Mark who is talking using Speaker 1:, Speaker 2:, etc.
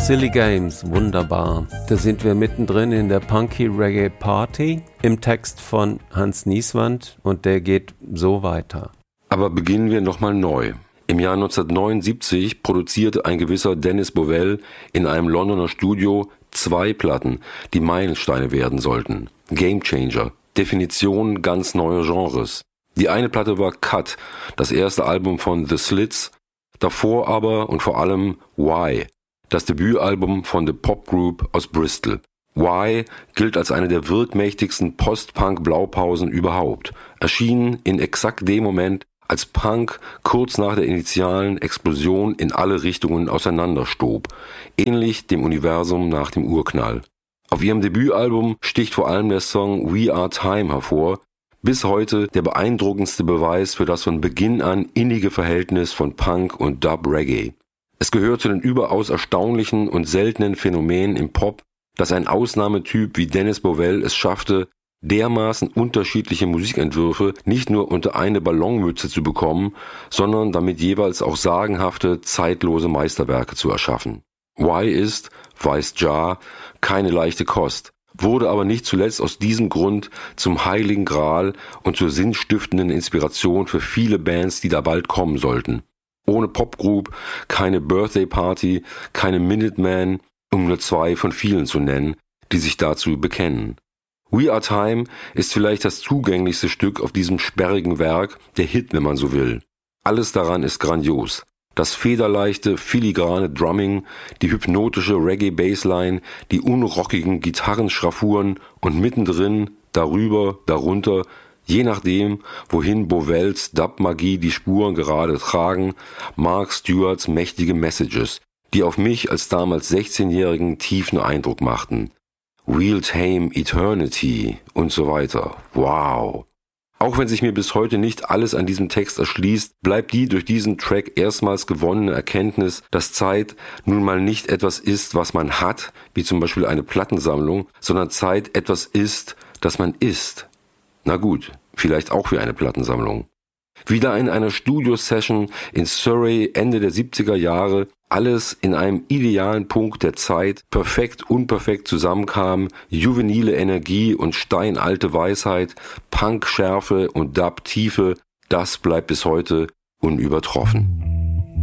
Speaker 1: Silly Games, wunderbar. Da sind wir mittendrin in der Punky Reggae Party im Text von Hans Nieswand und der geht so weiter.
Speaker 2: Aber beginnen wir nochmal neu. Im Jahr 1979 produzierte ein gewisser Dennis Bovell in einem Londoner Studio 2 Platten, die Meilensteine werden sollten. Game Changer, Definition ganz neuer Genres. Die eine Platte war Cut, das erste Album von The Slits, davor aber und vor allem Why, das Debütalbum von The Pop Group aus Bristol. Why gilt als eine der wirkmächtigsten Post-Punk-Blaupausen überhaupt, erschienen in exakt dem Moment, als Punk kurz nach der initialen Explosion in alle Richtungen auseinanderstob, ähnlich dem Universum nach dem Urknall. Auf ihrem Debütalbum sticht vor allem der Song We Are Time hervor, bis heute der beeindruckendste Beweis für das von Beginn an innige Verhältnis von Punk und Dub-Reggae. Es gehört zu den überaus erstaunlichen und seltenen Phänomenen im Pop, dass ein Ausnahmetyp wie Dennis Bovell es schaffte, dermaßen unterschiedliche Musikentwürfe nicht nur unter eine Ballonmütze zu bekommen, sondern damit jeweils auch sagenhafte, zeitlose Meisterwerke zu erschaffen. Why ist, weiß Jah, keine leichte Kost, wurde aber nicht zuletzt aus diesem Grund zum heiligen Gral und zur sinnstiftenden Inspiration für viele Bands, die da bald kommen sollten. Ohne Popgroup, keine Birthday Party, keine Minutemen, um nur 2 von vielen zu nennen, die sich dazu bekennen. We Are Time ist vielleicht das zugänglichste Stück auf diesem sperrigen Werk, der Hit, wenn man so will. Alles daran ist grandios. Das federleichte, filigrane Drumming, die hypnotische Reggae-Bassline, die unrockigen Gitarrenschraffuren und mittendrin, darüber, darunter, je nachdem, wohin Bovells Dub-Magie die Spuren gerade tragen, Mark Stewarts mächtige Messages, die auf mich als damals 16-Jährigen tiefen Eindruck machten. We'll tame eternity und so weiter. Wow! Auch wenn sich mir bis heute nicht alles an diesem Text erschließt, bleibt die durch diesen Track erstmals gewonnene Erkenntnis, dass Zeit nun mal nicht etwas ist, was man hat, wie zum Beispiel eine Plattensammlung, sondern Zeit etwas ist, das man ist. Na gut, vielleicht auch wie eine Plattensammlung. Wieder in einer Studio-Session in Surrey Ende der 70er Jahre, alles in einem idealen Punkt der Zeit, perfekt unperfekt zusammenkam, juvenile Energie und steinalte Weisheit, Punk-Schärfe und Dub-Tiefe, das bleibt bis heute unübertroffen.